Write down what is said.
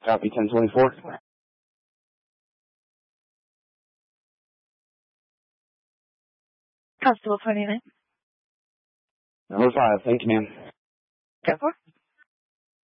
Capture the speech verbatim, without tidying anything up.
Copy ten twenty-four. Constable twenty-nine. Number five, thank you, ma'am. Go for it.